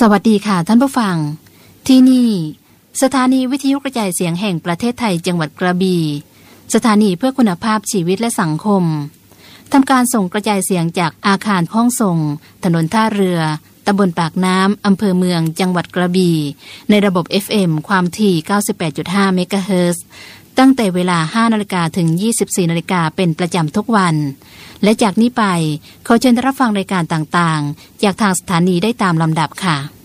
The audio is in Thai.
สวัสดีค่ะท่านผู้ฟังที่นี่สถานีวิทยุกระจายเสียงแห่งประเทศไทยจังหวัดกระบี่สถานีเพื่อคุณภาพชีวิตและสังคมทำการส่งกระจายเสียงจากอาคารห้องส่งถนนท่าเรือตำบลปากน้ำอำเภอเมืองจังหวัดกระบี่ในระบบ FM ความถี่ 98.5 เมกะเฮิรตซ์ตั้งแต่เวลา 5 นาฬิกาถึง 24 นาฬิกาเป็นประจำทุกวันและจากนี้ไปขอเชิญรับฟังรายการต่างๆจากทางสถานีได้ตามลำดับค่ะ